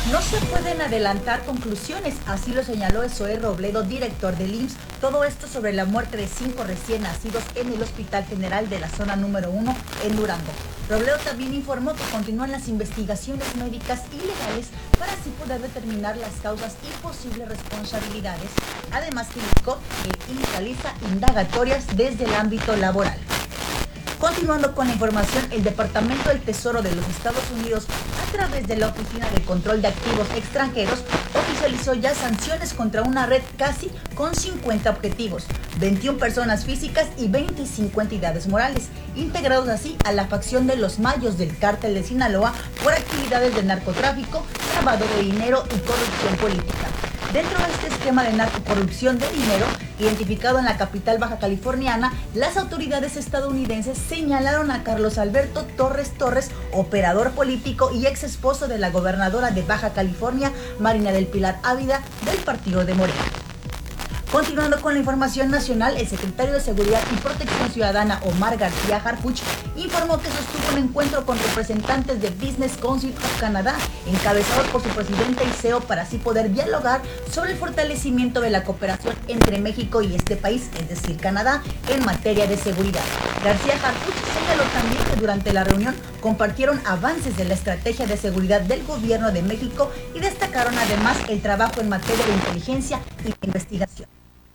No se pueden adelantar conclusiones, así lo señaló Zoé Robledo, director del IMSS. Todo esto sobre la muerte de 5 recién nacidos en el Hospital General de la Zona Número 1 en Durango. Robledo también informó que continúan las investigaciones médicas y legales para así poder determinar las causas y posibles responsabilidades. Además que indicó que realiza indagatorias desde el ámbito laboral. Continuando con la información, el Departamento del Tesoro de los Estados Unidos, a través de la Oficina de Control de Activos Extranjeros, oficializó ya sanciones contra una red casi con 50 objetivos, 21 personas físicas y 25 entidades morales, integrados así a la facción de los Mayos del Cártel de Sinaloa por actividades de narcotráfico, lavado de dinero y corrupción política. Dentro de este esquema de narcocorrupción de dinero, identificado en la capital baja californiana, las autoridades estadounidenses señalaron a Carlos Alberto Torres Torres, operador político y ex esposo de la gobernadora de Baja California, Marina del Pilar Ávila, del partido de Morena. Continuando con la información nacional, el secretario de Seguridad y Protección Ciudadana, Omar García Harfuch, informó que sostuvo un encuentro con representantes de Business Council of Canadá, encabezado por su presidente y CEO, para así poder dialogar sobre el fortalecimiento de la cooperación entre México y este país, es decir, Canadá, en materia de seguridad. García Harfuch señaló también que durante la reunión compartieron avances de la estrategia de seguridad del gobierno de México y destacaron además el trabajo en materia de inteligencia y de investigación.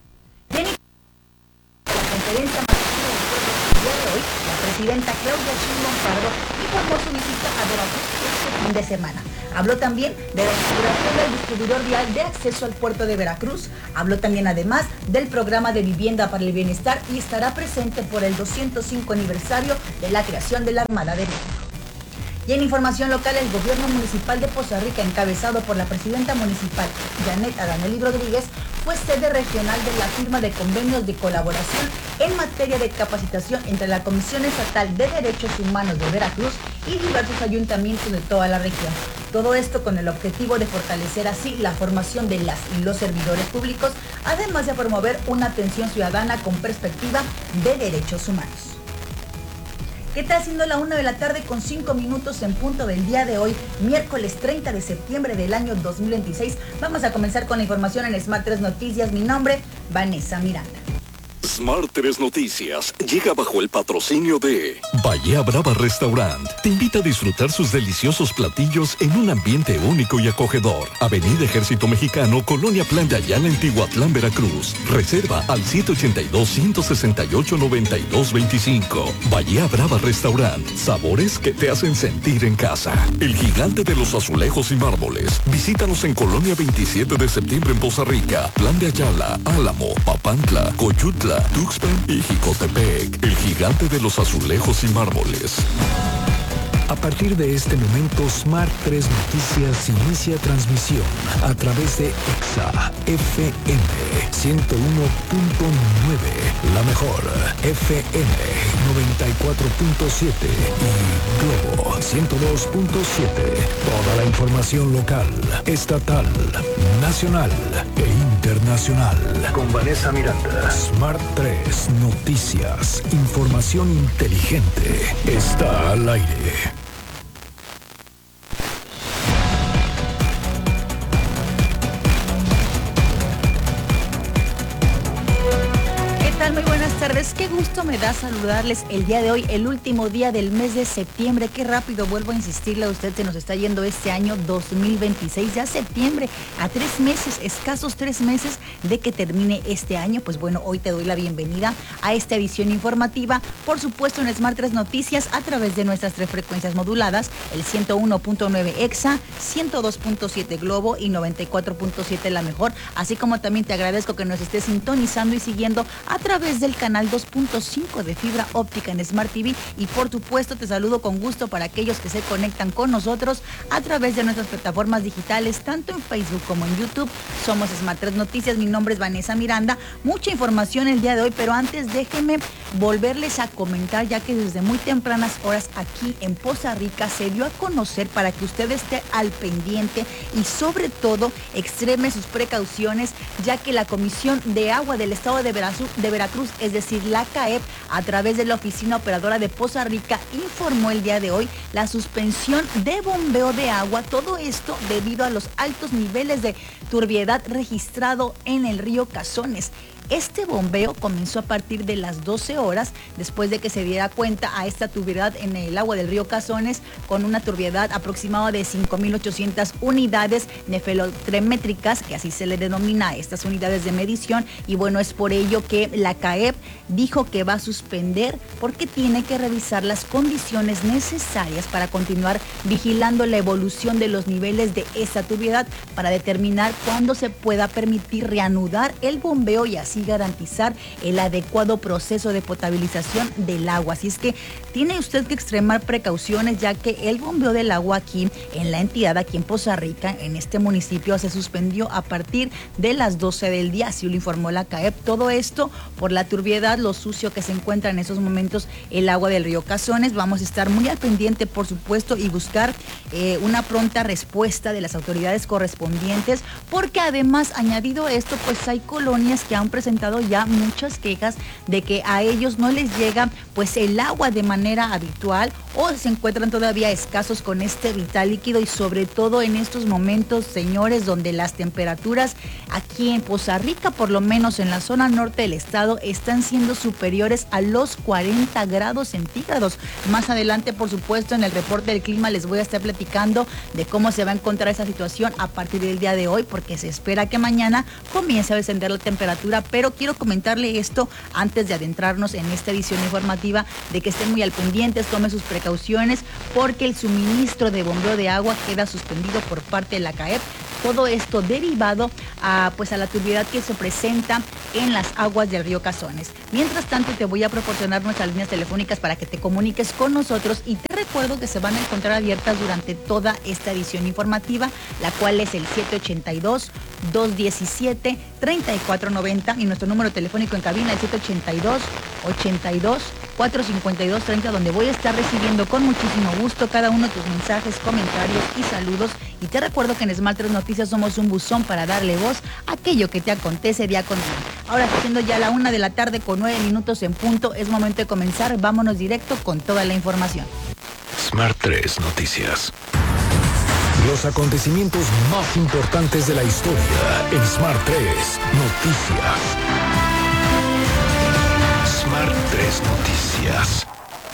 La presidenta Claudia Sheinbaum Pardo informó su visita a Veracruz este fin de semana. Habló también de la inauguración del distribuidor vial de acceso al puerto de Veracruz. Habló también además del programa de vivienda para el bienestar y estará presente por el 205 aniversario de la creación de la Armada de México. Y en información local, el gobierno municipal de Poza Rica, encabezado por la presidenta municipal, Janet Adanelli Rodríguez, fue sede regional de la firma de convenios de colaboración en materia de capacitación entre la Comisión Estatal de Derechos Humanos de Veracruz y diversos ayuntamientos de toda la región. Todo esto con el objetivo de fortalecer así la formación de las y los servidores públicos, además de promover una atención ciudadana con perspectiva de derechos humanos. ¿Qué tal? Siendo la 1 de la tarde con 5 minutos en punto del día de hoy, miércoles 30 de septiembre del año 2026. Vamos a comenzar con la información en Smart 3 Noticias. Mi nombre, Vanessa Miranda. Smart 3 Noticias llega bajo el patrocinio de Bahía Brava Restaurant. Te invita a disfrutar sus deliciosos platillos en un ambiente único y acogedor. Avenida Ejército Mexicano, Colonia Plan de Ayala, en Tihuatlán, Veracruz. Reserva al 782-168-9225. Bahía Brava Restaurant. Sabores que te hacen sentir en casa. El gigante de los azulejos y mármoles. Visítanos en Colonia 27 de septiembre en Poza Rica, Plan de Ayala, Álamo, Papantla, Coyutla, Tuxpan y Jicotepec. El gigante de los azulejos y mármoles. A partir de este momento, Smart 3 Noticias inicia transmisión a través de EXA FM 101.9, La Mejor FM 94.7 y Globo 102.7. Toda la información local, estatal, nacional e internacional. Con Vanessa Miranda. Smart 3 Noticias. Información inteligente. Está al aire. Muy buenas tardes, qué gusto me da saludarles el día de hoy, el último día del mes de septiembre. Qué rápido, vuelvo a insistirle a usted, se nos está yendo este año 2026, ya septiembre, a 3 meses, escasos 3 meses de que termine este año. Pues bueno, hoy te doy la bienvenida a esta edición informativa, por supuesto en Smart 3 Noticias, a través de nuestras 3 frecuencias moduladas, el 101.9 EXA, 102.7 Globo y 94.7 La Mejor, así como también te agradezco que nos estés sintonizando y siguiendo a través del canal 2.5 de fibra óptica en Smart TV, y por supuesto te saludo con gusto para aquellos que se conectan con nosotros a través de nuestras plataformas digitales, tanto en Facebook como en YouTube. Somos Smart 3 Noticias, mi nombre es Vanessa Miranda. Mucha información el día de hoy, pero antes déjenme volverles a comentar, ya que desde muy tempranas horas aquí en Poza Rica se dio a conocer, para que usted esté al pendiente y sobre todo extreme sus precauciones, ya que la Comisión de Agua del Estado de Veracruz, es decir, decir la CAEP, a través de la Oficina Operadora de Poza Rica, informó el día de hoy la suspensión de bombeo de agua, todo esto debido a los altos niveles de turbiedad registrado en el río Cazones. Este bombeo comenzó a partir de las 12 horas, después de que se diera cuenta a esta turbiedad en el agua del río Cazones, con una turbiedad aproximada de 5.800 unidades nefelométricas, que así se le denomina a estas unidades de medición. Y bueno, es por ello que la CAEP dijo que va a suspender, porque tiene que revisar las condiciones necesarias para continuar vigilando la evolución de los niveles de esta turbiedad, para determinar cuándo se pueda permitir reanudar el bombeo y así garantizar el adecuado proceso de potabilización del agua. Así es que tiene usted que extremar precauciones, ya que el bombeo del agua aquí en la entidad, aquí en Poza Rica, en este municipio, se suspendió a partir de las 12 del día, así lo informó la CAEP. Todo esto por la turbiedad, lo sucio que se encuentra en esos momentos el agua del río Cazones. Vamos a estar muy al pendiente, por supuesto, y buscar una pronta respuesta de las autoridades correspondientes, porque además, añadido esto, pues hay colonias que han presentado ya muchas quejas de que a ellos no les llega pues el agua de manera habitual, o se encuentran todavía escasos con este vital líquido, y sobre todo en estos momentos, señores, donde las temperaturas aquí en Poza Rica, por lo menos en la zona norte del estado, están siendo superiores a los 40 grados centígrados. Más adelante, por supuesto, en el reporte del clima les voy a estar platicando de cómo se va a encontrar esa situación a partir del día de hoy, porque se espera que mañana comience a descender la temperatura. Pero quiero comentarle esto antes de adentrarnos en esta edición informativa, de que estén muy al pendiente, tome sus precauciones, porque el suministro de bombeo de agua queda suspendido por parte de la CAEP. Todo esto derivado a la turbiedad que se presenta en las aguas del río Cazones. Mientras tanto, te voy a proporcionar nuestras líneas telefónicas para que te comuniques con nosotros, y te recuerdo que se van a encontrar abiertas durante toda esta edición informativa, la cual es el 782-217-3490, y nuestro número telefónico en cabina, el 782-82-452-30, donde voy a estar recibiendo con muchísimo gusto cada uno de tus mensajes, comentarios y saludos. Y te recuerdo que en Smart 3 Noticias somos un buzón para darle voz a aquello que te acontece día con día. Ahora, siendo ya la 1 de la tarde con 9 minutos en punto, es momento de comenzar. Vámonos directo con toda la información. Smart 3 Noticias. Los acontecimientos más importantes de la historia en Smart 3 Noticias. Smart 3 Noticias.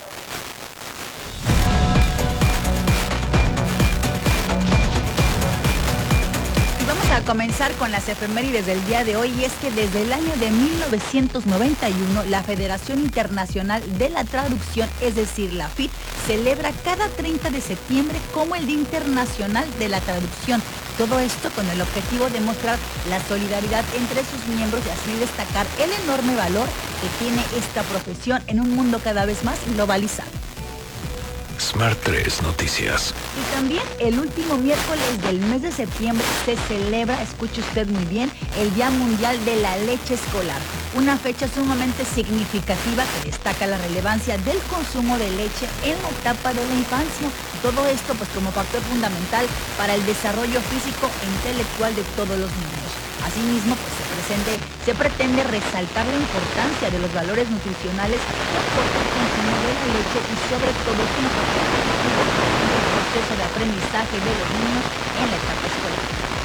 A comenzar con las efemérides del día de hoy, y es que desde el año de 1991 la Federación Internacional de la Traducción, es decir, la FIT, celebra cada 30 de septiembre como el Día Internacional de la Traducción. Todo esto con el objetivo de mostrar la solidaridad entre sus miembros y así destacar el enorme valor que tiene esta profesión en un mundo cada vez más globalizado. Smart 3 Noticias. Y también el último miércoles del mes de septiembre se celebra, escuche usted muy bien, el Día Mundial de la Leche Escolar. Una fecha sumamente significativa que destaca la relevancia del consumo de leche en la etapa de la infancia. Todo esto pues como factor fundamental para el desarrollo físico e intelectual de todos los niños. Asimismo, pues se pretende resaltar la importancia de los valores nutricionales que aporta el consumo de la leche, y sobre todo su impacto positivo en el proceso de aprendizaje de los niños en la etapa escolar.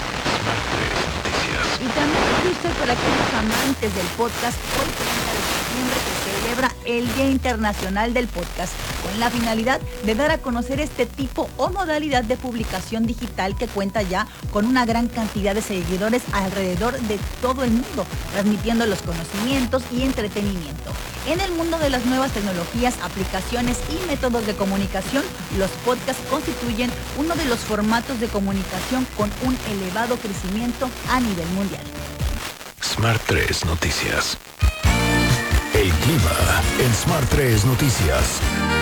Y también para aquellos amantes del podcast, hoy 30 de septiembre se celebra el Día Internacional del Podcast, con la finalidad de dar a conocer este tipo o modalidad de publicación digital que cuenta ya con una gran cantidad de seguidores alrededor de todo el mundo, transmitiendo los conocimientos y entretenimiento. En el mundo de las nuevas tecnologías, aplicaciones y métodos de comunicación, los podcasts constituyen uno de los formatos de comunicación con un elevado crecimiento a nivel mundial. Smart 3 Noticias. El clima en Smart 3 Noticias.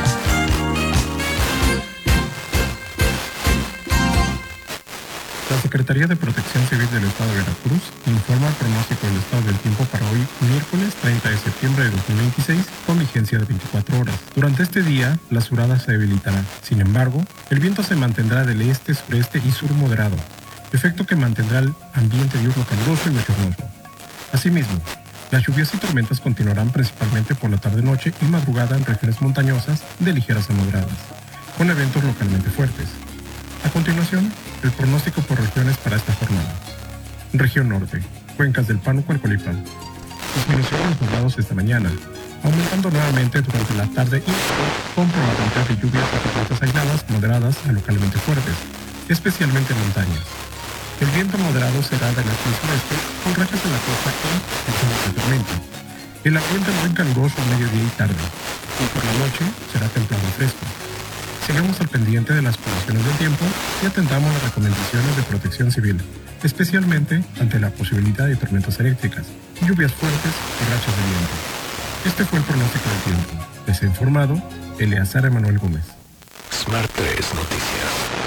La Secretaría de Protección Civil del Estado de Veracruz informa el pronóstico del estado del tiempo para hoy, miércoles 30 de septiembre de 2026, con vigencia de 24 horas. Durante este día, las huradas se debilitarán. Sin embargo, el viento se mantendrá del este, sureste y sur moderado, efecto que mantendrá el ambiente diurno caluroso y bochornoso. Asimismo, Las lluvias y tormentas continuarán principalmente por la tarde-noche y madrugada en regiones montañosas de ligeras a moderadas, con eventos localmente fuertes. A continuación, el pronóstico por regiones para esta jornada. Región Norte, cuencas del Pánuco al Colipán. Disminución de los nublados esta mañana, aumentando nuevamente durante la tarde y con probabilidad de lluvias y tormentas aisladas, moderadas a localmente fuertes, especialmente en montañas. El viento moderado será de la sur-sureste, con rachas en la costa y zonas de tormenta. El ambiente muy caluroso al mediodía y tarde, y por la noche será templado y fresco. Sigamos al pendiente de las condiciones del tiempo y atendamos las recomendaciones de protección civil, especialmente ante la posibilidad de tormentas eléctricas, lluvias fuertes y rachas de viento. Este fue el pronóstico del tiempo. Les ha informado Eleazar Emanuel Gómez. Smart 3 Noticias.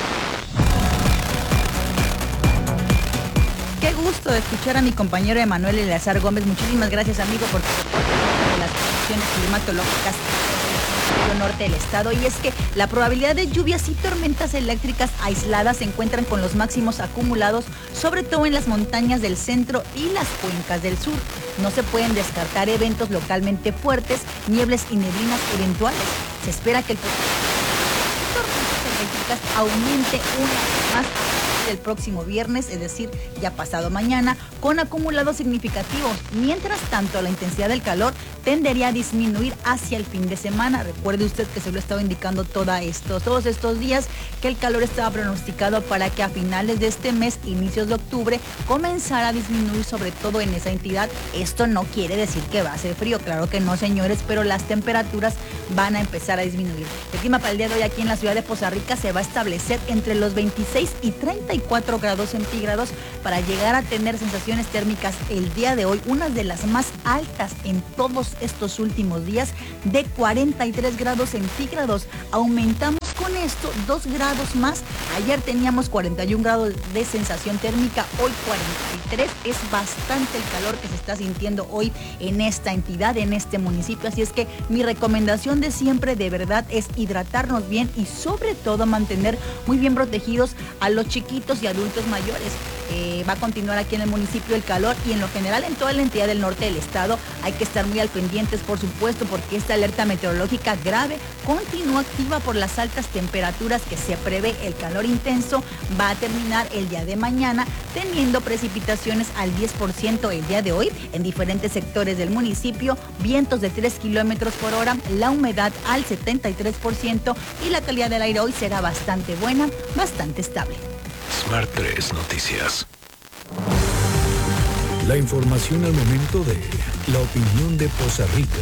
Qué gusto de escuchar a mi compañero Emanuel Eleazar Gómez. Muchísimas gracias, amigo, por las condiciones climatológicas del norte del estado. Y es que la probabilidad de lluvias y tormentas eléctricas aisladas se encuentran con los máximos acumulados, sobre todo en las montañas del centro y las cuencas del sur. No se pueden descartar eventos localmente fuertes, niebles y neblinas eventuales. Se espera que el tormentas eléctricas aumente una vez más el próximo viernes, es decir, ya pasado mañana, con acumulados significativos. Mientras tanto, la intensidad del calor tendería a disminuir hacia el fin de semana. Recuerde usted que se lo he estado indicando todos estos días que el calor estaba pronosticado para que a finales de este mes, inicios de octubre, comenzara a disminuir, sobre todo en esa entidad. Esto no quiere decir que va a ser frío, claro que no, señores, pero las temperaturas van a empezar a disminuir. El clima para el día de hoy aquí en la ciudad de Poza Rica se va a establecer entre los 26 y 34 grados centígrados para llegar a tener sensaciones térmicas el día de hoy, una de las más altas en todos estos últimos días, de 43 grados centígrados. Aumentamos con esto 2 grados más. Ayer teníamos 41 grados de sensación térmica, hoy 43. Es bastante el calor que se está sintiendo hoy en esta entidad, en este municipio. Así es que mi recomendación de siempre, de verdad, es hidratarnos bien y sobre todo mantener muy bien protegidos a los chiquitos y adultos mayores. Va a continuar aquí en el municipio el calor y en lo general en toda la entidad del norte del estado. Hay que estar muy al pendientes, por supuesto, porque esta alerta meteorológica grave continúa activa por las altas temperaturas que se prevé. El calor intenso va a terminar el día de mañana, teniendo precipitaciones al 10% el día de hoy en diferentes sectores del municipio, vientos de 3 kilómetros por hora, la humedad al 73% y la calidad del aire hoy será bastante buena, bastante estable. Smart 3 Noticias. La información al momento de la opinión de Poza Rica.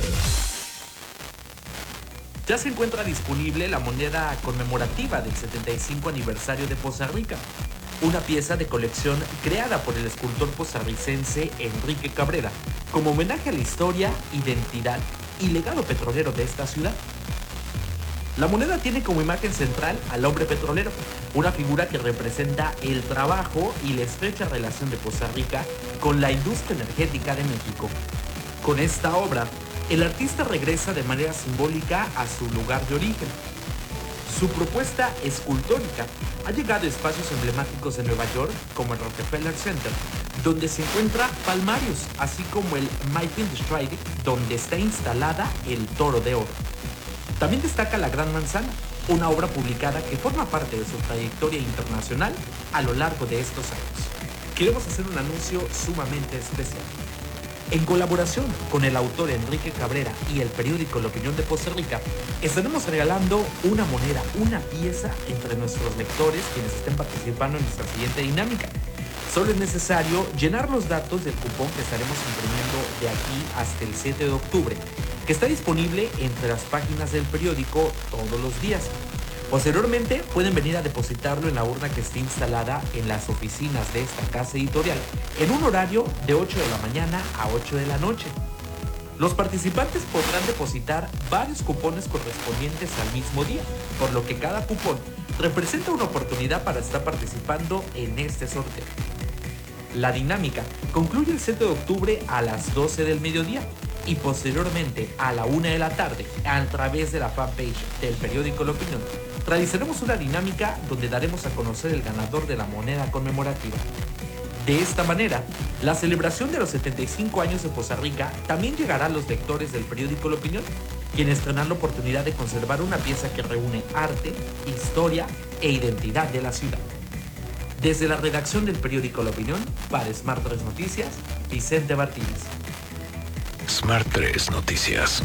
Ya se encuentra disponible la moneda conmemorativa del 75 aniversario de Poza Rica, una pieza de colección creada por el escultor pozarricense Enrique Cabrera, como homenaje a la historia, identidad y legado petrolero de esta ciudad. La moneda tiene como imagen central al hombre petrolero, una figura que representa el trabajo y la estrecha relación de Poza Rica con la industria energética de México. Con esta obra, el artista regresa de manera simbólica a su lugar de origen. Su propuesta escultórica ha llegado a espacios emblemáticos de Nueva York, como el Rockefeller Center, donde se encuentra Palmarius, así como el Mighty Strike, donde está instalada el Toro de Oro. También destaca La Gran Manzana, una obra publicada que forma parte de su trayectoria internacional a lo largo de estos años. Queremos hacer un anuncio sumamente especial. En colaboración con el autor Enrique Cabrera y el periódico La Opinión de Poza Rica, estaremos regalando una moneda, una pieza entre nuestros lectores quienes estén participando en nuestra siguiente dinámica. Solo es necesario llenar los datos del cupón que estaremos imprimiendo de aquí hasta el 7 de octubre, que está disponible entre las páginas del periódico todos los días. Posteriormente pueden venir a depositarlo en la urna que esté instalada en las oficinas de esta casa editorial en un horario de 8 de la mañana a 8 de la noche. Los participantes podrán depositar varios cupones correspondientes al mismo día, por lo que cada cupón representa una oportunidad para estar participando en este sorteo. La dinámica concluye el 7 de octubre a las 12 del mediodía y posteriormente a la 1 de la tarde a través de la fanpage del periódico La Opinión. Realizaremos una dinámica donde daremos a conocer el ganador de la moneda conmemorativa. De esta manera, la celebración de los 75 años de Poza Rica también llegará a los lectores del periódico La Opinión, quienes tendrán la oportunidad de conservar una pieza que reúne arte, historia e identidad de la ciudad. Desde la redacción del periódico La Opinión, para Smart 3 Noticias, Vicente Martínez. Smart 3 Noticias.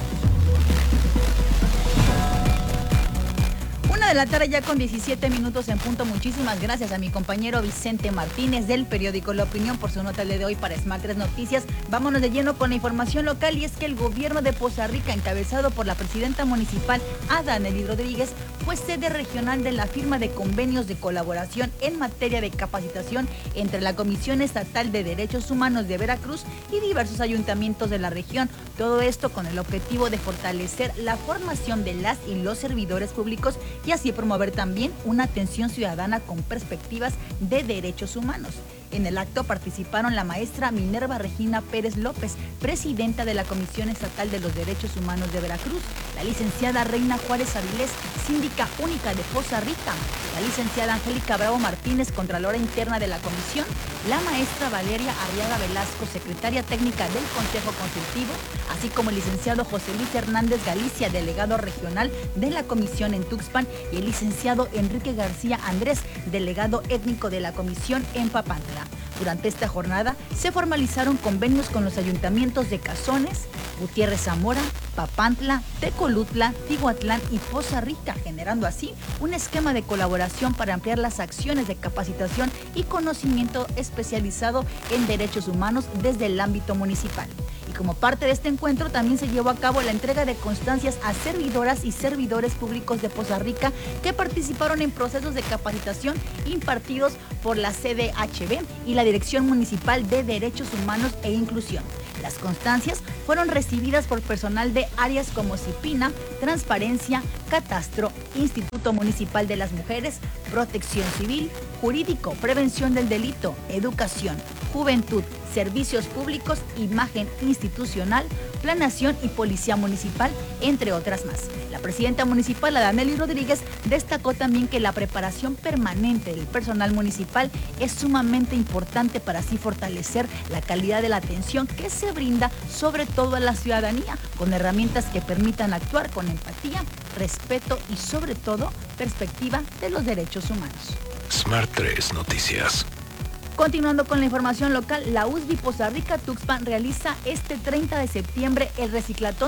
1 de la tarde ya con 17 minutos en punto. Muchísimas gracias a mi compañero Vicente Martínez del periódico La Opinión por su nota el día de hoy para Smart 3 Noticias. Vámonos de lleno con la información local, y es que el gobierno de Poza Rica, encabezado por la presidenta municipal Ada Nelly Rodríguez, fue sede regional de la firma de convenios de colaboración en materia de capacitación entre la Comisión Estatal de Derechos Humanos de Veracruz y diversos ayuntamientos de la región. Todo esto con el objetivo de fortalecer la formación de las y los servidores públicos y así promover también una atención ciudadana con perspectivas de derechos humanos. En el acto participaron la maestra Minerva Regina Pérez López, presidenta de la Comisión Estatal de los Derechos Humanos de Veracruz, la licenciada Reina Juárez Avilés, síndica única de Poza Rica, la licenciada Angélica Bravo Martínez, contralora interna de la comisión, la maestra Valeria Arriaga Velasco, secretaria técnica del Consejo Consultivo, así como el licenciado José Luis Hernández Galicia, delegado regional de la comisión en Tuxpan, y el licenciado Enrique García Andrés, delegado étnico de la comisión en Papantla. Durante esta jornada se formalizaron convenios con los ayuntamientos de Cazones, Gutiérrez Zamora, Papantla, Tecolutla, Tihuatlán y Poza Rica, generando así un esquema de colaboración para ampliar las acciones de capacitación y conocimiento especializado en derechos humanos desde el ámbito municipal. Y como parte de este encuentro también se llevó a cabo la entrega de constancias a servidoras y servidores públicos de Poza Rica que participaron en procesos de capacitación impartidos por la CDHB y la Dirección Municipal de Derechos Humanos e Inclusión. Las constancias fueron recibidas por personal de áreas como CIPINA, Transparencia, Catastro, Instituto Municipal de las Mujeres, Protección Civil, Jurídico, Prevención del Delito, Educación, Juventud, Servicios Públicos, Imagen Institucional, Planeación y Policía Municipal, entre otras más. La presidenta municipal, Ada Nelly Rodríguez, destacó también que la preparación permanente del personal municipal es sumamente importante para así fortalecer la calidad de la atención que se brinda sobre todo a la ciudadanía, con herramientas que permitan actuar con empatía, respeto y sobre todo perspectiva de los derechos humanos. Smart 3 Noticias. Continuando con la información local, la USB Poza Rica Tuxpan realiza este 30 de septiembre el Reciclatón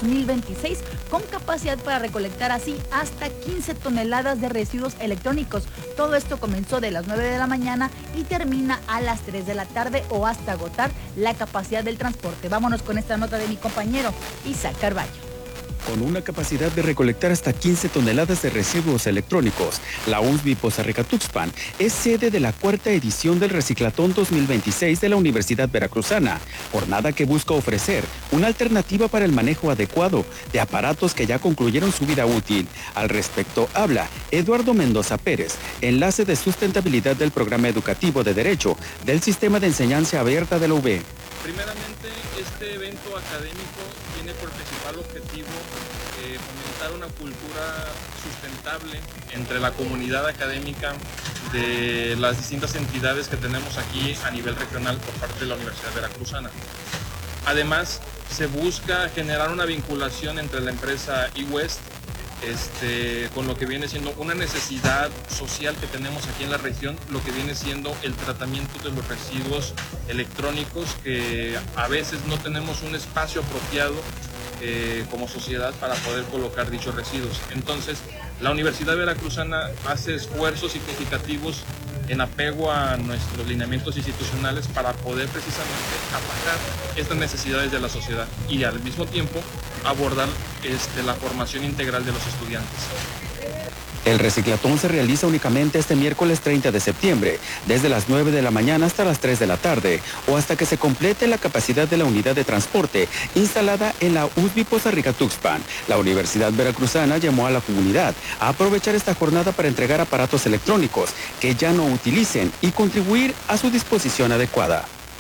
2026 con capacidad para recolectar así hasta 15 toneladas de residuos electrónicos. Todo esto comenzó de las 9 de la mañana y termina a las 3 de la tarde o hasta agotar la capacidad del transporte. Vámonos con esta nota de mi compañero Isaac Carballo. Con una capacidad de recolectar hasta 15 toneladas de residuos electrónicos, la USB Poza Rica Tuxpan es sede de la 4ª edición del Reciclatón 2026 de la Universidad Veracruzana, jornada que busca ofrecer una alternativa para el manejo adecuado de aparatos que ya concluyeron su vida útil. Al respecto habla Eduardo Mendoza Pérez, enlace de sustentabilidad del Programa Educativo de Derecho del Sistema de Enseñanza Abierta de la UB. Primeramente, este evento académico tiene por principal objetivo fomentar una cultura sustentable entre la comunidad académica de las distintas entidades que tenemos aquí a nivel regional por parte de la Universidad Veracruzana. Además, se busca generar una vinculación entre la empresa eWest con lo que viene siendo una necesidad social que tenemos aquí en la región, lo que viene siendo el tratamiento de los residuos electrónicos, que a veces no tenemos un espacio apropiado como sociedad para poder colocar dichos residuos. Entonces, la Universidad Veracruzana hace esfuerzos significativos en apego a nuestros lineamientos institucionales para poder precisamente atacar estas necesidades de la sociedad y al mismo tiempo abordar la formación integral de los estudiantes. El reciclatón se realiza únicamente este miércoles 30 de septiembre, desde las 9 de la mañana hasta las 3 de la tarde, o hasta que se complete la capacidad de la unidad de transporte instalada en la USB Poza Rica Tuxpan. La Universidad Veracruzana llamó a la comunidad a aprovechar esta jornada para entregar aparatos electrónicos que ya no utilicen y contribuir a su disposición adecuada.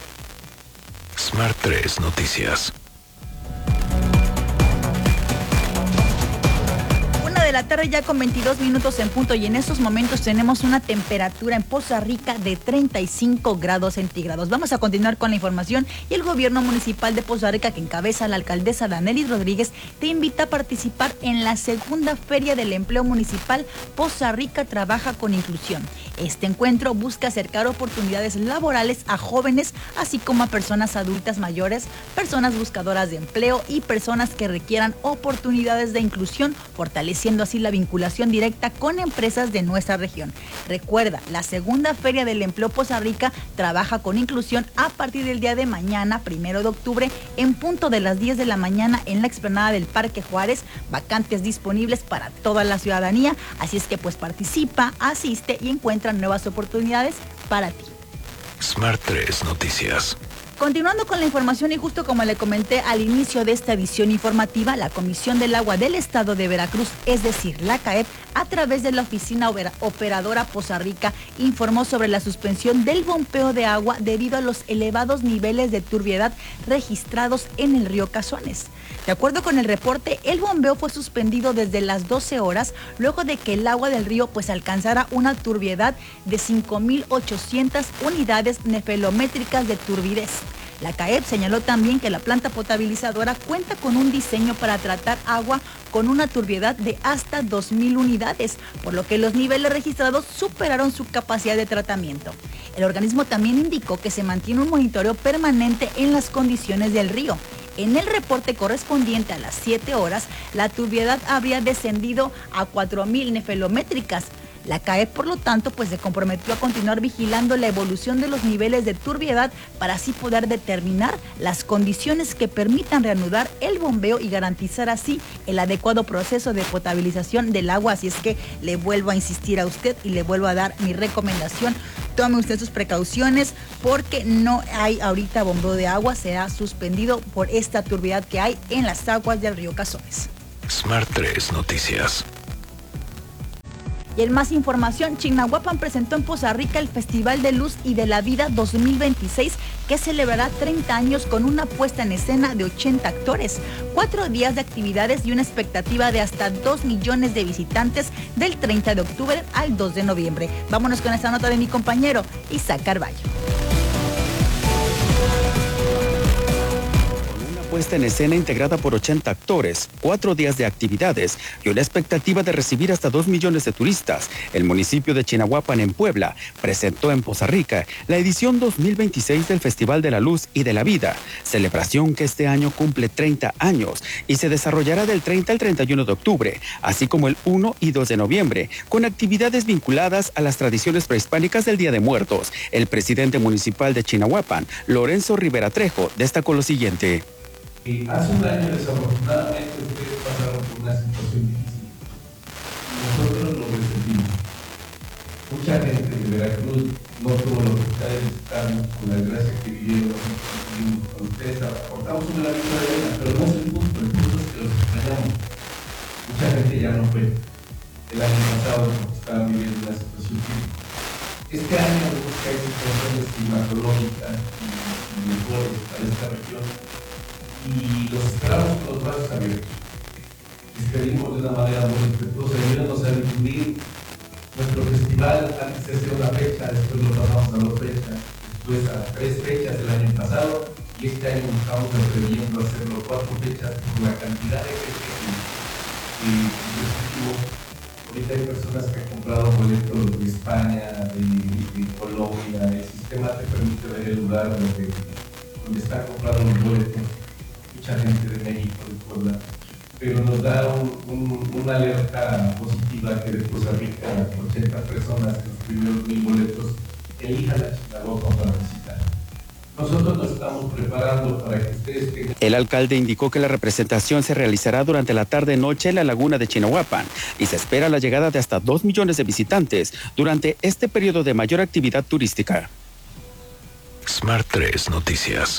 Smart 3 Noticias. la tarde ya con 22 minutos en punto, y en estos momentos tenemos una temperatura en Poza Rica de 35 grados centígrados. Vamos a continuar con la información, y el gobierno municipal de Poza Rica, que encabeza la alcaldesa Danelis Rodríguez, te invita a participar en la segunda Feria del Empleo Municipal Poza Rica Trabaja con Inclusión. Este encuentro busca acercar oportunidades laborales a jóvenes, así como a personas adultas mayores, personas buscadoras de empleo y personas que requieran oportunidades de inclusión, fortaleciendo así la vinculación directa con empresas de nuestra región. Recuerda, la segunda Feria del Empleo Poza Rica Trabaja con Inclusión a partir del día de mañana, 1 de octubre, en punto de las 10 de la mañana en la explanada del Parque Juárez, vacantes disponibles para toda la ciudadanía, así es que pues participa, asiste y encuentra nuevas oportunidades para ti. Smart 3 Noticias. Continuando con la información, y justo como le comenté al inicio de esta edición informativa, la Comisión del Agua del Estado de Veracruz, es decir, la CAEP, a través de la Oficina Operadora Poza Rica, informó sobre la suspensión del bombeo de agua debido a los elevados niveles de turbiedad registrados en el río Cazones. De acuerdo con el reporte, el bombeo fue suspendido desde las 12 horas, luego de que el agua del río pues alcanzara una turbiedad de 5.800 unidades nefelométricas de turbidez. La CAEP señaló también que la planta potabilizadora cuenta con un diseño para tratar agua con una turbiedad de hasta 2.000 unidades, por lo que los niveles registrados superaron su capacidad de tratamiento. El organismo también indicó que se mantiene un monitoreo permanente en las condiciones del río. En el reporte correspondiente a las 7 horas, la turbiedad habría descendido a 4.000 nefelométricas. La CAEP, por lo tanto, pues se comprometió a continuar vigilando la evolución de los niveles de turbiedad para así poder determinar las condiciones que permitan reanudar el bombeo y garantizar así el adecuado proceso de potabilización del agua. Así es que le vuelvo a insistir a usted y le vuelvo a dar mi recomendación. Tome usted sus precauciones porque no hay ahorita bombeo de agua, será suspendido por esta turbiedad que hay en las aguas del río Cazones. Smart 3 Noticias. Y en más información, Chignahuapan presentó en Poza Rica el Festival de Luz y de la Vida 2026, que celebrará 30 años con una puesta en escena de 80 actores, 4 días de actividades y una expectativa de hasta 2 millones de visitantes del 30 de octubre al 2 de noviembre. Vámonos con esta nota de mi compañero Isaac Carballo. Puesta en escena integrada por 80 actores, 4 días de actividades y una expectativa de recibir hasta 2 millones de turistas, el municipio de Chignahuapan en Puebla presentó en Poza Rica la edición 2026 del Festival de la Luz y de la Vida, celebración que este año cumple 30 años y se desarrollará del 30 al 31 de octubre, así como el 1 y 2 de noviembre, con actividades vinculadas a las tradiciones prehispánicas del Día de Muertos. El presidente municipal de Chignahuapan, Lorenzo Rivera Trejo, destacó lo siguiente. Hace un año, desafortunadamente, ustedes pasaron por una situación difícil. Nosotros lo resentimos. Mucha gente de Veracruz no tuvo la oportunidad de visitarnos por la desgracia que vivieron con ustedes. Aportamos un granito de arena, pero no es el punto es que los extrañamos. Mucha gente ya no fue el año pasado porque estaban viviendo una situación crítica. Este año vemos que hay situaciones climatológicas y mejores para esta región, y los esperamos con los brazos abiertos. Les pedimos de una manera muy respetuosa, ayúdanos a difundir nuestro festival. Antes de ser una fecha, después lo pasamos a 2 fechas, después a 3 fechas el año pasado, y este año estamos atreviendo a hacerlo 4 fechas por la cantidad de gente que recibimos. Ahorita hay personas que han comprado boletos de España, de Colombia. El sistema te permite ver el lugar donde están comprando los boletos. Mucha gente de México, de Puebla, pero nos da una alerta positiva que de Poza Rica 80 personas, los primeros 1,000 boletos, elijan a Chignahuapan para visitar. Nosotros nos estamos preparando para que ustedes tengan... El alcalde indicó que la representación se realizará durante la tarde-noche en la laguna de Chignahuapan y se espera la llegada de hasta 2 millones de visitantes durante este periodo de mayor actividad turística. Smart 3 Noticias.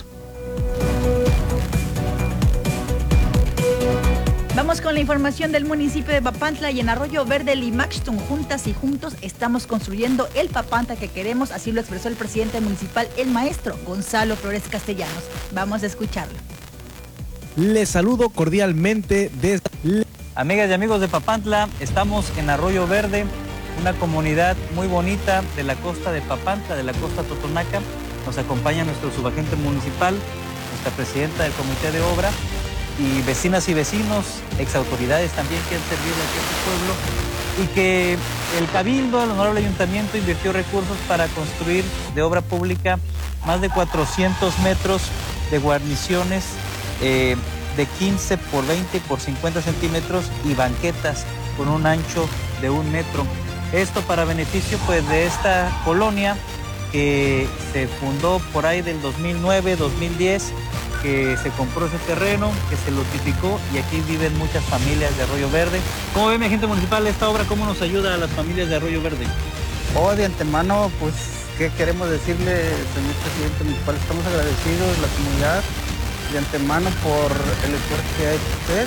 Vamos con la información del municipio de Papantla. Y en Arroyo Verde, Limaxton, juntas y juntos estamos construyendo el Papantla que queremos, así lo expresó el presidente municipal, el maestro Gonzalo Flores Castellanos. Vamos a escucharlo. Les saludo cordialmente desde Amigas y amigos de Papantla, estamos en Arroyo Verde, una comunidad muy bonita de la costa de Papantla, de la costa totonaca. Nos acompaña nuestro subagente municipal, nuestra presidenta del comité de obra y vecinas y vecinos, exautoridades también que han servido aquí a este pueblo, y que el Cabildo, el honorable ayuntamiento, invirtió recursos para construir de obra pública más de 400 metros de guarniciones de 15 por 20 por 50 centímetros y banquetas con un ancho de 1 metro. Esto para beneficio pues de esta colonia que se fundó por ahí del 2009, 2010, que se compró ese terreno, que se lotificó y aquí viven muchas familias de Arroyo Verde. ¿Cómo ve mi agente municipal esta obra? ¿Cómo nos ayuda a las familias de Arroyo Verde? De antemano, pues, ¿qué queremos decirle, señor presidente municipal? Estamos agradecidos, la comunidad, de antemano por el esfuerzo que ha hecho usted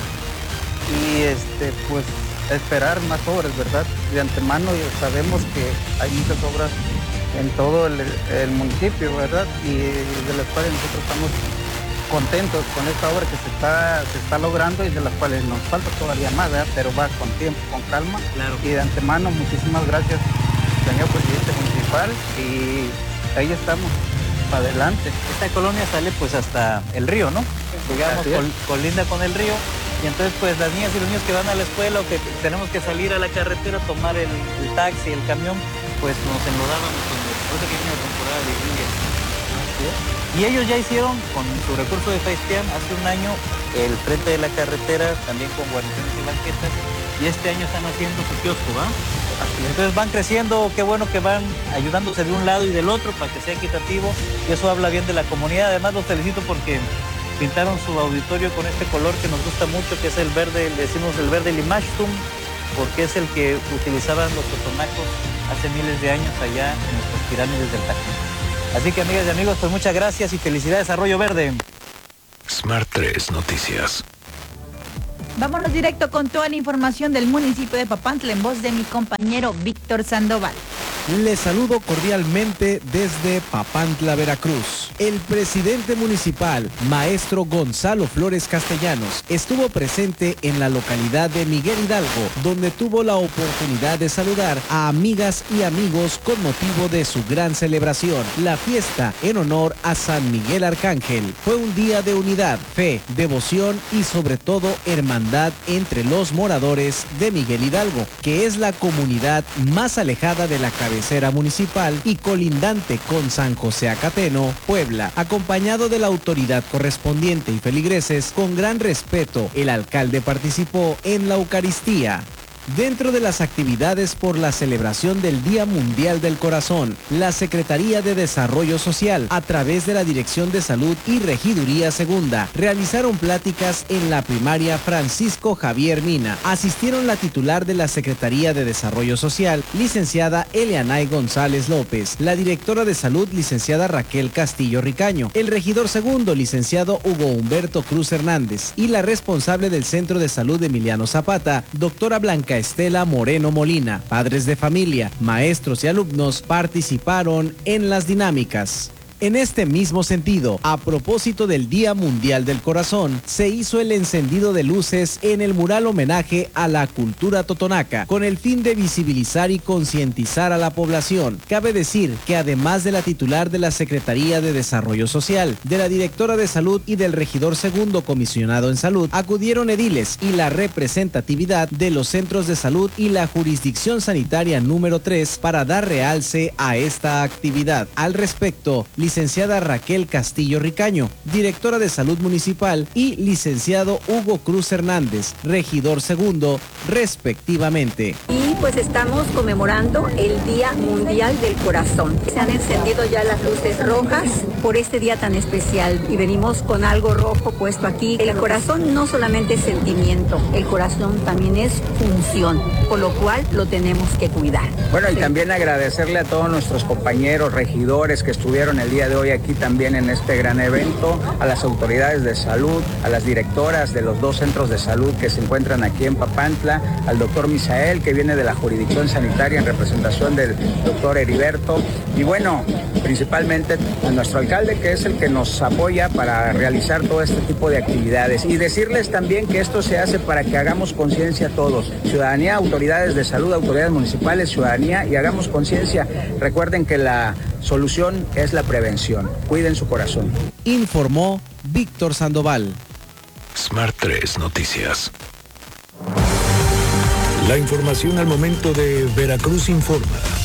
y pues esperar más obras, ¿verdad? De antemano sabemos que hay muchas obras en todo el municipio, ¿verdad? Y de las cuales nosotros estamos contentos con esta obra que se está logrando y de las cuales nos falta todavía más, ¿verdad? Pero va con tiempo, con calma. Claro. Y de antemano, muchísimas gracias, señor presidente municipal, y ahí estamos. Adelante. Esta colonia sale pues hasta el río, ¿no? Digamos, colinda con el río, y entonces pues las niñas y los niños que van a la escuela o que tenemos que salir a la carretera, tomar el taxi, el camión, pues nos enlodábamos con la temporada de lluvias. Y ellos ya hicieron con su recurso de FaceTime hace un año el frente de la carretera, también con guarniciones y banquetas, y este año están haciendo su kiosco, ¿va? Entonces van creciendo, qué bueno que van ayudándose de un lado y del otro para que sea equitativo, y eso habla bien de la comunidad. Además los felicito porque pintaron su auditorio con este color que nos gusta mucho, que es el verde, le decimos el verde limashtum, porque es el que utilizaban los totonacos hace miles de años allá en nuestras pirámides del Tajín. Así que amigas y amigos, pues muchas gracias y felicidades a Arroyo Verde. Smart 3 Noticias. Vámonos directo con toda la información del municipio de Papantla en voz de mi compañero Víctor Sandoval. Les saludo cordialmente desde Papantla, Veracruz. El presidente municipal, maestro Gonzalo Flores Castellanos, estuvo presente en la localidad de Miguel Hidalgo, donde tuvo la oportunidad de saludar a amigas y amigos con motivo de su gran celebración, la fiesta en honor a San Miguel Arcángel. Fue un día de unidad, fe, devoción y sobre todo hermandad entre los moradores de Miguel Hidalgo, que es la comunidad más alejada de la cabecera municipal y colindante con San José Acateno, Puebla. Acompañado de la autoridad correspondiente y feligreses, con gran respeto, el alcalde participó en la Eucaristía. Dentro de las actividades por la celebración del Día Mundial del Corazón, la Secretaría de Desarrollo Social, a través de la Dirección de Salud y Regiduría Segunda, realizaron pláticas en la primaria Francisco Javier Mina. Asistieron la titular de la Secretaría de Desarrollo Social, licenciada Elianay González López, la directora de Salud, licenciada Raquel Castillo Ricaño, el regidor segundo, licenciado Hugo Humberto Cruz Hernández, y la responsable del Centro de Salud Emiliano Zapata, doctora Blanca Estela Moreno Molina. Padres de familia, maestros y alumnos participaron en las dinámicas. En este mismo sentido, a propósito del Día Mundial del Corazón, se hizo el encendido de luces en el mural homenaje a la cultura totonaca, con el fin de visibilizar y concientizar a la población. Cabe decir que además de la titular de la Secretaría de Desarrollo Social, de la directora de Salud y del regidor segundo comisionado en Salud, acudieron ediles y la representatividad de los centros de salud y la jurisdicción sanitaria número 3 para dar realce a esta actividad. Al respecto, licenciada Raquel Castillo Ricaño, directora de Salud Municipal, y licenciado Hugo Cruz Hernández, regidor segundo, respectivamente. Y pues estamos conmemorando el Día Mundial del Corazón. Se han encendido ya las luces rojas por este día tan especial y venimos con algo rojo puesto aquí. El corazón no solamente es sentimiento, el corazón también es función, por lo cual lo tenemos que cuidar. Bueno, y también agradecerle a todos nuestros compañeros regidores que estuvieron el día día de hoy aquí también en este gran evento, a las autoridades de salud, a las directoras de los 2 centros de salud que se encuentran aquí en Papantla, al doctor Misael, que viene de la jurisdicción sanitaria en representación del doctor Heriberto, y bueno, principalmente a nuestro alcalde, que es el que nos apoya para realizar todo este tipo de actividades. Y decirles también que esto se hace para que hagamos conciencia todos, ciudadanía, autoridades de salud, autoridades municipales, ciudadanía, y hagamos conciencia. Recuerden que la solución es la prevención. Cuiden su corazón. Informó Víctor Sandoval. Smart 3 Noticias. La información al momento de Veracruz Informa.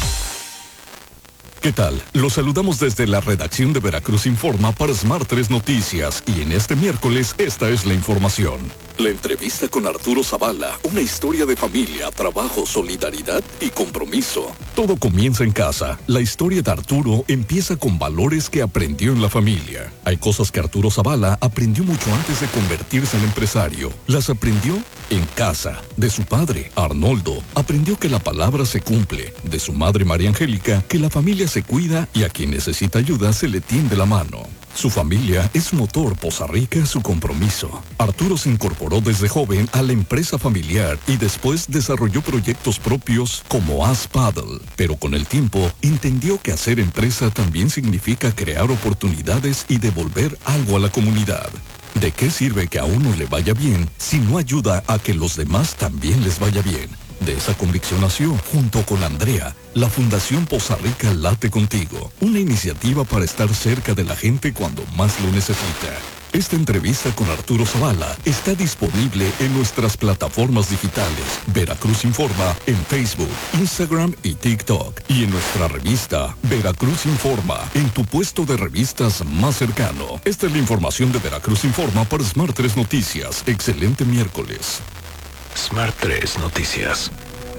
¿Qué tal? Los saludamos desde la redacción de Veracruz Informa para Smart 3 Noticias, y en este miércoles esta es la información. La entrevista con Arturo Zavala, una historia de familia, trabajo, solidaridad y compromiso. Todo comienza en casa. La historia de Arturo empieza con valores que aprendió en la familia. Hay cosas que Arturo Zavala aprendió mucho antes de convertirse en empresario. Las aprendió en casa. De su padre, Arnoldo, aprendió que la palabra se cumple. De su madre, María Angélica, que la familia se cuida y a quien necesita ayuda se le tiende la mano. Su familia es motor, Poza Rica su compromiso. Arturo se incorporó desde joven a la empresa familiar y después desarrolló proyectos propios como As Paddle. Pero con el tiempo entendió que hacer empresa también significa crear oportunidades y devolver algo a la comunidad. ¿De qué sirve que a uno le vaya bien si no ayuda a que los demás también les vaya bien? De esa convicción nació, junto con Andrea, la Fundación Poza Rica Late Contigo, una iniciativa para estar cerca de la gente cuando más lo necesita. Esta entrevista con Arturo Zavala está disponible en nuestras plataformas digitales, Veracruz Informa en Facebook, Instagram y TikTok, y en nuestra revista Veracruz Informa en tu puesto de revistas más cercano. Esta es la información de Veracruz Informa para Smart 3 Noticias. Excelente miércoles. Smart 3 Noticias.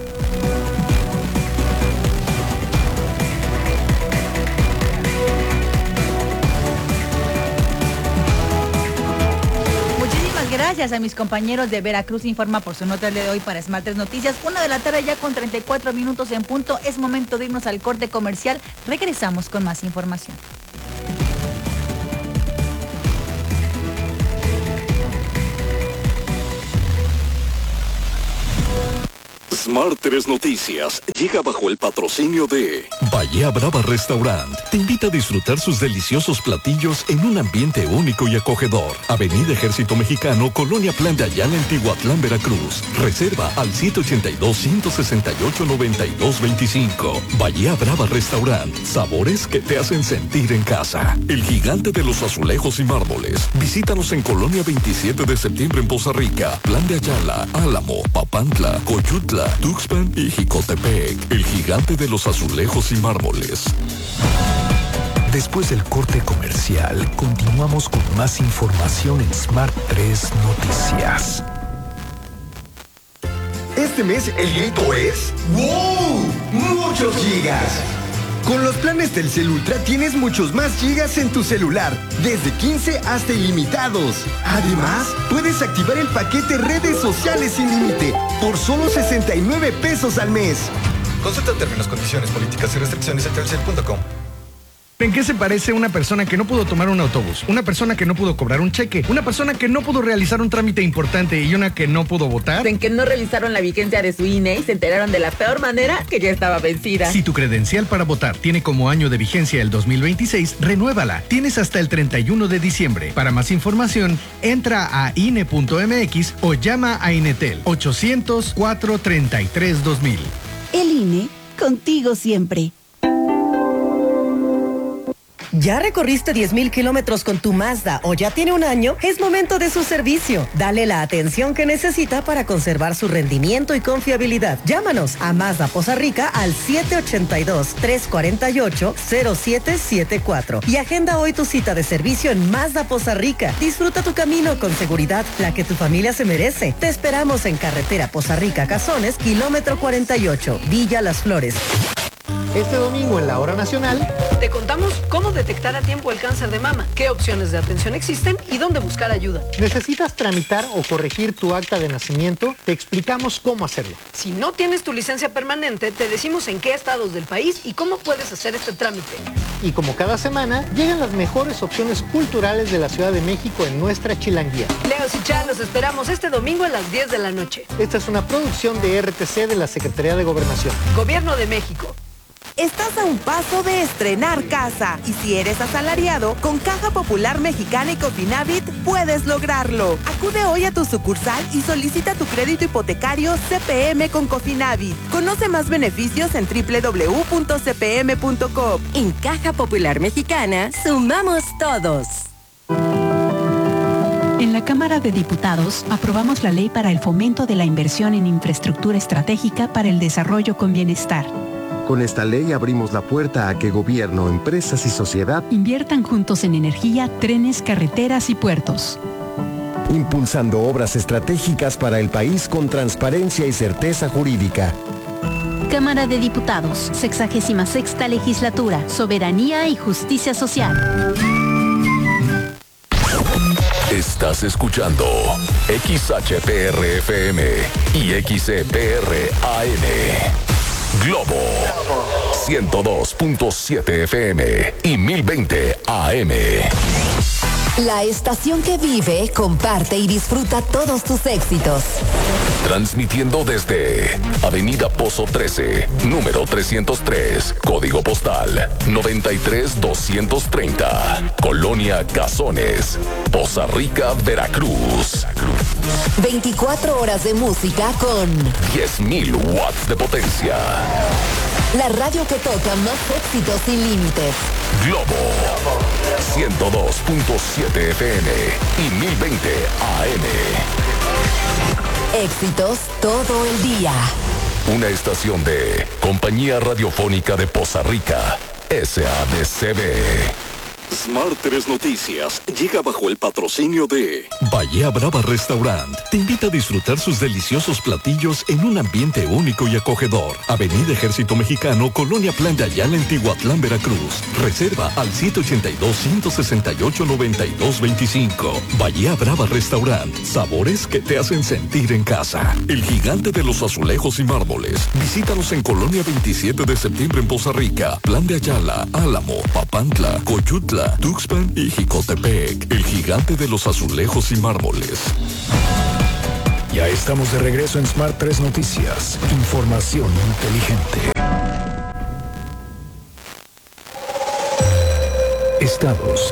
Muchísimas gracias a mis compañeros de Veracruz Informa por su nota de hoy para Smart 3 Noticias. 1 de la tarde ya con 34 minutos en punto. Es momento de irnos al corte comercial. Regresamos con más información. Smart 3 Noticias llega bajo el patrocinio de Bahía Brava Restaurant. Te invita a disfrutar sus deliciosos platillos en un ambiente único y acogedor. Avenida Ejército Mexicano, Colonia Plan de Ayala, en Tihuatlán, Veracruz. Reserva al 782-168-9225. Bahía Brava Restaurant. Sabores que te hacen sentir en casa. El gigante de los azulejos y mármoles. Visítanos en Colonia 27 de septiembre en Poza Rica, Plan de Ayala, Álamo, Papantla, Coyutla, Tuxpan y Jicotepec. El gigante de los azulejos y mármoles. Después del corte comercial, continuamos con más información en Smart 3 Noticias. Este mes el grito es ¡wow! ¡Muchos gigas! Con los planes Telcel Ultra tienes muchos más gigas en tu celular, desde 15 hasta ilimitados. Además, puedes activar el paquete redes sociales sin límite por solo 69 pesos al mes. Consulta términos, condiciones, políticas y restricciones en telcel.com. ¿En qué se parece una persona que no pudo tomar un autobús? Una persona que no pudo cobrar un cheque, una persona que no pudo realizar un trámite importante y una que no pudo votar. En que no revisaron la vigencia de su INE y se enteraron de la peor manera que ya estaba vencida. Si tu credencial para votar tiene como año de vigencia el 2026, renuévala. Tienes hasta el 31 de diciembre. Para más información, entra a INE.mx o llama a Inetel 800-433-2000. El INE, contigo siempre. ¿Ya recorriste 10,000 kilómetros con tu Mazda o ya tiene un año? Es momento de su servicio. Dale la atención que necesita para conservar su rendimiento y confiabilidad. Llámanos a Mazda Poza Rica al 782-348-0774 y agenda hoy tu cita de servicio en Mazda Poza Rica. Disfruta tu camino con seguridad, la que tu familia se merece. Te esperamos en carretera Poza Rica Cazones, kilómetro 48, Villa Las Flores. Este domingo en la Hora Nacional te contamos cómo detectar a tiempo el cáncer de mama, qué opciones de atención existen y dónde buscar ayuda. ¿Necesitas tramitar o corregir tu acta de nacimiento? Te explicamos cómo hacerlo. Si no tienes tu licencia permanente, te decimos en qué estados del país y cómo puedes hacer este trámite. Y como cada semana, llegan las mejores opciones culturales de la Ciudad de México en nuestra chilanguía. Leos y Char, los esperamos este domingo a las 10 de la noche. Esta es una producción de RTC de la Secretaría de Gobernación. Gobierno de México. Estás a un paso de estrenar casa y si eres asalariado, con Caja Popular Mexicana y Cofinavit puedes lograrlo. Acude hoy a tu sucursal y solicita tu crédito hipotecario CPM con Cofinavit. Conoce más beneficios en www.cpm.com. En Caja Popular Mexicana, sumamos todos. En la Cámara de Diputados aprobamos la ley para el fomento de la inversión en infraestructura estratégica para el desarrollo con bienestar. Con esta ley abrimos la puerta a que gobierno, empresas y sociedad inviertan juntos en energía, trenes, carreteras y puertos. Impulsando obras estratégicas para el país con transparencia y certeza jurídica. Cámara de Diputados, 66ª Legislatura, Soberanía y Justicia Social. Estás escuchando XHPR-FM y XCPR-AM. Globo 102.7 FM y 1020 AM. La estación que vive, comparte y disfruta todos tus éxitos. Transmitiendo desde Avenida Pozo 13, número 303, código postal 93230, Colonia Cazones, Poza Rica, Veracruz. 24 horas de música con 10.000 watts de potencia. La radio que toca más éxitos sin límites. Globo 102.7 FM y 1020 AM. Éxitos todo el día. Una estación de Compañía Radiofónica de Poza Rica, SADCB. Smart 3 Noticias llega bajo el patrocinio de Bahía Brava Restaurant. Te invita a disfrutar sus deliciosos platillos en un ambiente único y acogedor. Avenida Ejército Mexicano, Colonia Plan de Ayala, en Tihuatlán, Veracruz. Reserva al 782-168-9225. Bahía Brava Restaurant. Sabores que te hacen sentir en casa. El gigante de los azulejos y mármoles. Visítanos en Colonia 27 de septiembre en Poza Rica, Plan de Ayala, Álamo, Papantla, Coyutla, Tuxpan y Jicotepec. El gigante de los azulejos y mármoles. Ya estamos de regreso en Smart 3 Noticias. Información inteligente. Estados.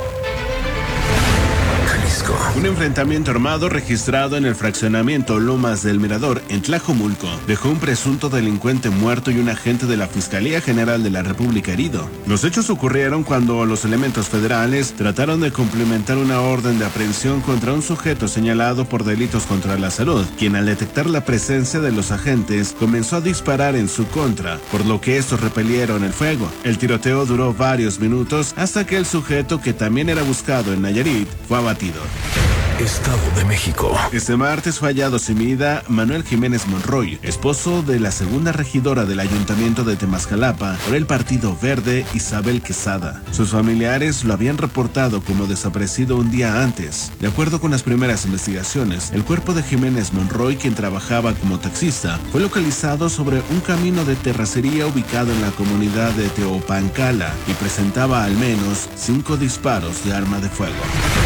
Un enfrentamiento armado registrado en el fraccionamiento Lomas del Mirador, en Tlajomulco, dejó un presunto delincuente muerto y un agente de la Fiscalía General de la República herido. Los hechos ocurrieron cuando los elementos federales trataron de cumplimentar una orden de aprehensión contra un sujeto señalado por delitos contra la salud, quien al detectar la presencia de los agentes comenzó a disparar en su contra, por lo que estos repelieron el fuego. El tiroteo duró varios minutos hasta que el sujeto, que también era buscado en Nayarit, fue abatido. Estado de México. Este martes fue hallado sin vida Manuel Jiménez Monroy, esposo de la segunda regidora del Ayuntamiento de Temascalapa por el Partido Verde, Isabel Quesada. Sus familiares lo habían reportado como desaparecido un día antes. De acuerdo con las primeras investigaciones, el cuerpo de Jiménez Monroy, quien trabajaba como taxista, fue localizado sobre un camino de terracería ubicado en la comunidad de Teopancala y presentaba al menos 5 disparos de arma de fuego.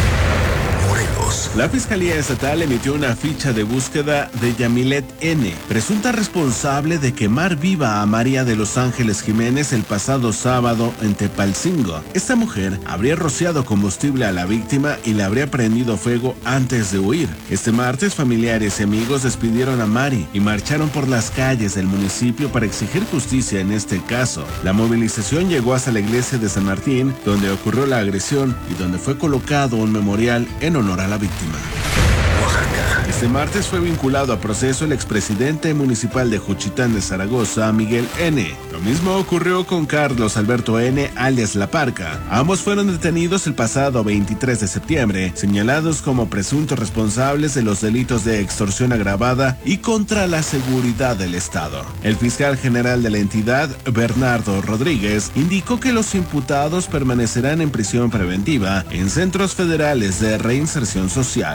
La Fiscalía Estatal emitió una ficha de búsqueda de Yamilet N., presunta responsable de quemar viva a María de los Ángeles Jiménez el pasado sábado en Tepalcingo. Esta mujer habría rociado combustible a la víctima y le habría prendido fuego antes de huir. Este martes, familiares y amigos despidieron a Mari y marcharon por las calles del municipio para exigir justicia en este caso. La movilización llegó hasta la iglesia de San Martín, donde ocurrió la agresión y donde fue colocado un memorial en honor a la víctima. Oaxaca. Este martes fue vinculado a proceso el expresidente municipal de Juchitán de Zaragoza, Miguel N. Lo mismo ocurrió con Carlos Alberto N., alias La Parca. Ambos fueron detenidos el pasado 23 de septiembre, señalados como presuntos responsables de los delitos de extorsión agravada y contra la seguridad del Estado. El fiscal general de la entidad, Bernardo Rodríguez, indicó que los imputados permanecerán en prisión preventiva en centros federales de reinserción social.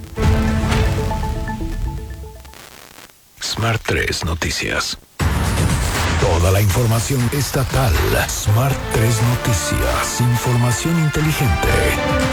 Smart 3 Noticias. Toda la información estatal. Smart 3 Noticias. Información inteligente.